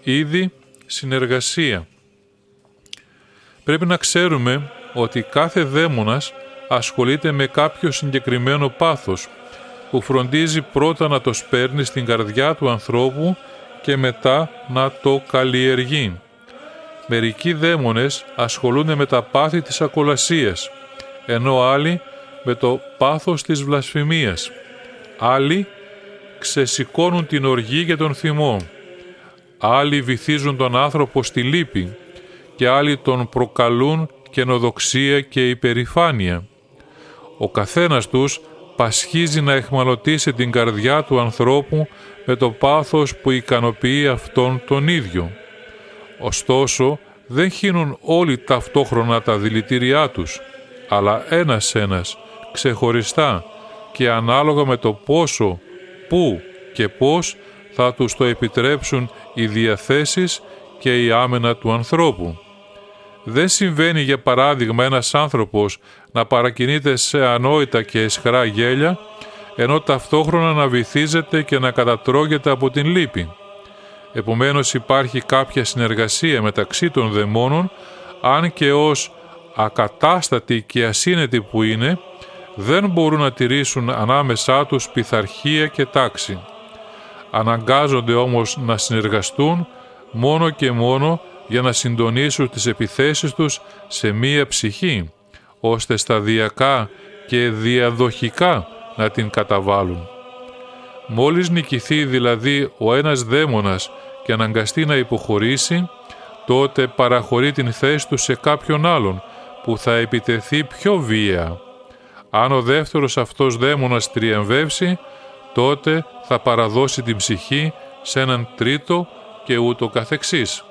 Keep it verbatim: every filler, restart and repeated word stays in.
Ήδη συνεργασία. Πρέπει να ξέρουμε ότι κάθε δαίμονας ασχολείται με κάποιο συγκεκριμένο πάθος που φροντίζει πρώτα να το σπέρνει στην καρδιά του ανθρώπου και μετά να το καλλιεργεί. Μερικοί δαίμονες ασχολούνται με τα πάθη της ακολασίας, ενώ άλλοι με το πάθος της βλασφημίας. Άλλοι ξεσηκώνουν την οργή και τον θυμό. Άλλοι βυθίζουν τον άνθρωπο στη λύπη και άλλοι τον προκαλούν καινοδοξία και υπερηφάνεια. Ο καθένας τους πασχίζει να εχμαλωτήσει την καρδιά του ανθρώπου με το πάθος που ικανοποιεί αυτόν τον ίδιο. Ωστόσο, δεν χύνουν όλοι ταυτόχρονα τα δηλητήριά τους, αλλά ένας-ένας, ξεχωριστά και ανάλογα με το πόσο, πού και πώς θα τους το επιτρέψουν οι διαθέσεις και η άμενα του ανθρώπου. Δεν συμβαίνει για παράδειγμα ένας άνθρωπος να παρακινείται σε ανόητα και αισχρά γέλια, ενώ ταυτόχρονα να βυθίζεται και να κατατρώγεται από την λύπη. Επομένως υπάρχει κάποια συνεργασία μεταξύ των δαιμόνων, αν και ως ακατάστατοι και ασύνετοι που είναι, δεν μπορούν να τηρήσουν ανάμεσά τους πειθαρχία και τάξη. Αναγκάζονται όμως να συνεργαστούν μόνο και μόνο για να συντονίσουν τις επιθέσεις τους σε μία ψυχή, ώστε σταδιακά και διαδοχικά να την καταβάλουν. Μόλις νικηθεί δηλαδή ο ένας δαίμονας και αναγκαστεί να υποχωρήσει, τότε παραχωρεί την θέση του σε κάποιον άλλον που θα επιτεθεί πιο βία. Αν ο δεύτερος αυτός δαίμονας τριεμβεύσει, τότε θα παραδώσει την ψυχή σε έναν τρίτο και ούτω καθεξής.